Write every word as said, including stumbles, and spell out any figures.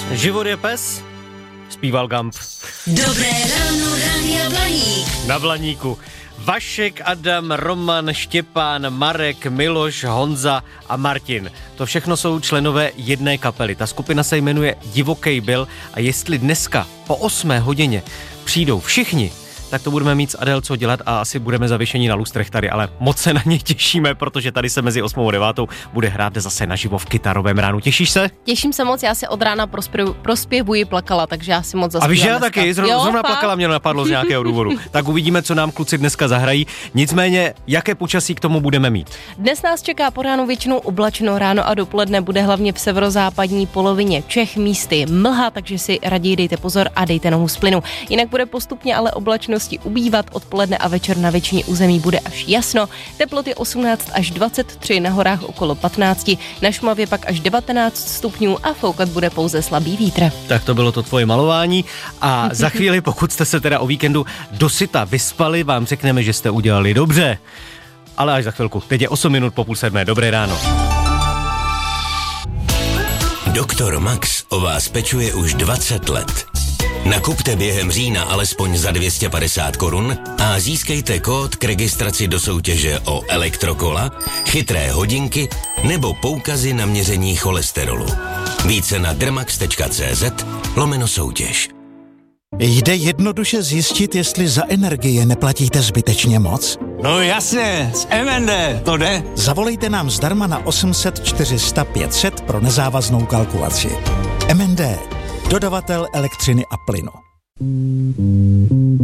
Život je pes, zpíval Gump. Dobré ráno, Rádia Blaník. Na Blaníku. Vašek, Adam, Roman, Štěpán, Marek, Miloš, Honza a Martin. To všechno jsou členové jedné kapely. Ta skupina se jmenuje Divokej Bill a jestli dneska po osmé hodině přijdou všichni, tak to budeme mít s Adel co dělat a asi budeme zavěšení na lustrech tady, ale moc se na ně těšíme, protože tady se mezi osmou a devátou bude hrát zase naživo v Kytarovém ránu. Těšíš se? Těším se moc, já se od rána prospěvu, prospěvuji plakala, takže já si moc zaspívám. A víš, já dneska. taky, zrovna, jo, zrovna plakala mě napadlo z nějakého důvodu. Tak uvidíme, co nám kluci dneska zahrají. Nicméně, jaké počasí k tomu budeme mít? Dnes nás čeká po ránu většinou oblačno, ráno a dopoledne bude hlavně v severozápadní polovině Čech místy mlha, takže si raději dejte pozor a dejte nohu z plynu. Jinak bude postupně ale oblačnosti ubývat, odpoledne a večer na většině území bude až jasno. Teploty osmnáct až dvacet tři, na horách okolo patnáct, na Šumavě pak až devatenáct stupňů a foukat bude pouze slabý vítr. Tak to bylo to tvoje malování a za chvíli, pokud jste se teda o víkendu dosyta vyspali, vám řekneme, že jste udělali dobře. Ale až za chvilku. Teď je osm minut po půl sedmé. Dobré ráno. Doktor Max o vás pečuje už dvacet let. Nakupte během října alespoň za dvě stě padesát korun a získejte kód k registraci do soutěže o elektrokola, chytré hodinky nebo poukazy na měření cholesterolu. Více na dermax tečka cz lomeno soutěž. Jde jednoduše zjistit, jestli za energie neplatíte zbytečně moc? No jasně, z M N D, to jde. Zavolejte nám zdarma na osm set čtyři sta pět set pro nezávaznou kalkulaci. M N D, dodavatel elektřiny a plynu.